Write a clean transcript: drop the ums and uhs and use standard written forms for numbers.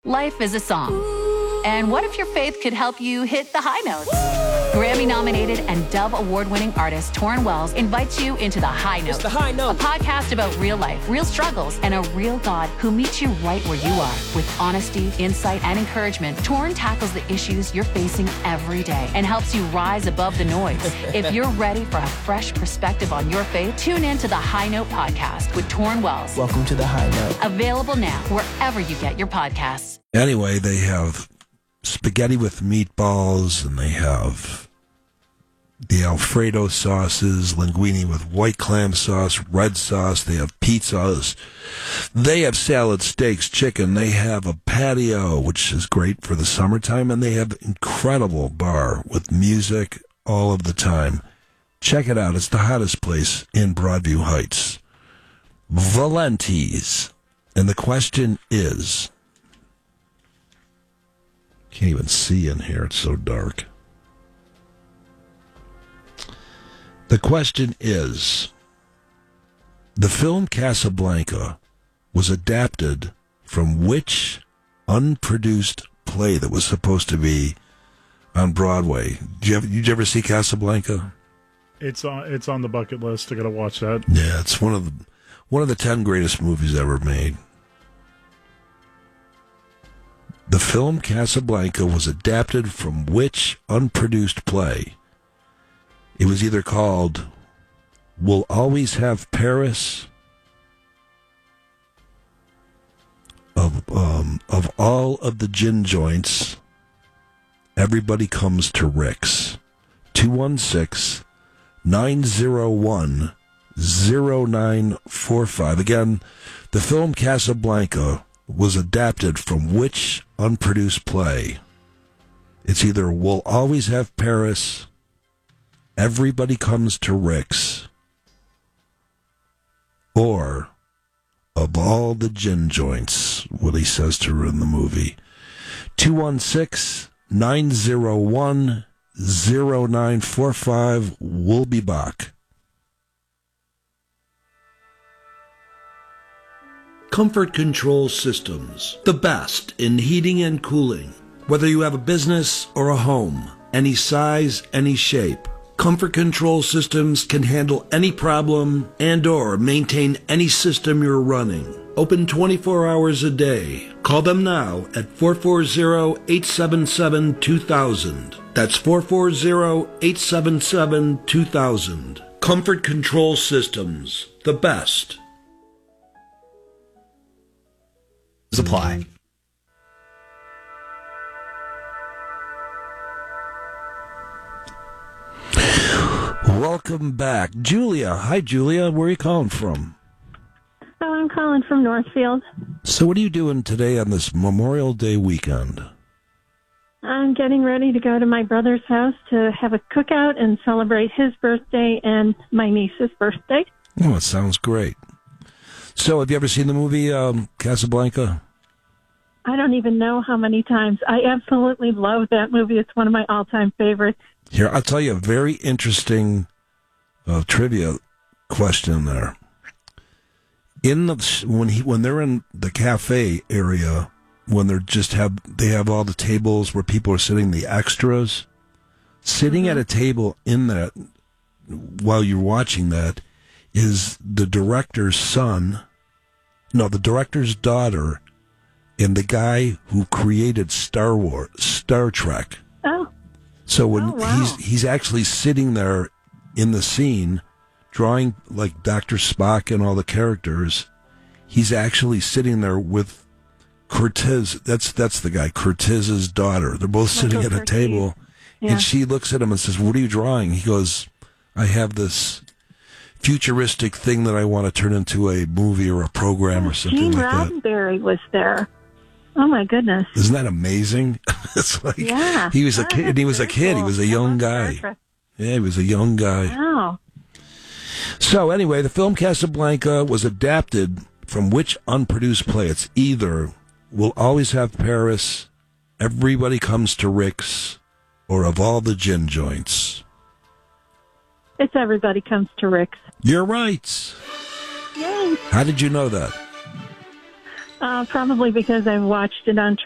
Life is a song. And what if your faith could help you hit the high notes? Grammy-nominated and Dove Award-winning artist Torrin Wells invites you into The High Note. It's The High Note. A podcast about real life, real struggles, and a real God who meets you right where you are. With honesty, insight, and encouragement, Torrin tackles the issues you're facing every day and helps you rise above the noise. If you're ready for a fresh perspective on your faith, tune in to The High Note podcast with Torrin Wells. Welcome to The High Note. Available now wherever you get your podcasts. Anyway, they have spaghetti with meatballs, and they have the Alfredo sauces, linguine with white clam sauce, red sauce. They have pizzas. They have salad, steaks, chicken. They have a patio, which is great for the summertime, and they have incredible bar with music all of the time. Check it out. It's the hottest place in Broadview Heights. Valenti's. And the question is... Can't even see in here. It's so dark. The question is, the film Casablanca was adapted from which unproduced play that was supposed to be on Broadway? Did you ever see Casablanca? It's on the bucket list. I gotta watch that. Yeah, it's one of the 10 greatest movies ever made. The film Casablanca was adapted from which unproduced play? It was either called We'll Always Have Paris, of all of the gin joints, everybody comes to Rick's. 216-901-0945. Again, the film Casablanca was adapted from which unproduced play? It's either We'll Always Have Paris, Everybody Comes to Rick's, or Of All the Gin Joints, what he says to her in the movie. 216-901-0945. We'll be back. Comfort Control Systems, the best in heating and cooling. Whether you have a business or a home, any size, any shape, Comfort Control Systems can handle any problem and or maintain any system you're running. Open 24 hours a day. Call them now at 440-877-2000. That's 440-877-2000. Comfort Control Systems, the best. Apply. Welcome back. Julia. Hi, Julia. Where are you calling from? Oh, I'm calling from Northfield. So what are you doing today on this Memorial Day weekend? I'm getting ready to go to my brother's house to have a cookout and celebrate his birthday and my niece's birthday. Oh, it sounds great. So have you ever seen the movie Casablanca? I don't even know how many times. I absolutely love that movie. It's one of my all-time favorites. Here, I'll tell you a very interesting trivia question there. When they're in the cafe area, when they have all the tables where people are sitting, the extras, sitting at a table in that while you're watching that is the director's the director's daughter, and the guy who created Star Trek. Oh. So when wow. he's actually sitting there in the scene, drawing like Dr. Spock and all the characters, he's actually sitting there with Curtiz. That's the guy, Curtiz's daughter. They're both sitting at a table, and she looks at him and says, "What are you drawing?" He goes, "I have this futuristic thing that I want to turn into a movie or a program or something Gene like that." Roddenberry was there. Oh, my goodness. Isn't that amazing? It's like he was a kid, and he was a kid. Cool. He was a young guy. Yeah, he was a young guy. Wow. So anyway, the film Casablanca was adapted from which unproduced play? It's either We'll Always Have Paris, Everybody Comes to Rick's, or Of All the Gin Joints. It's Everybody Comes to Rick's. You're right. Yay. How did you know that? Probably because I've watched it on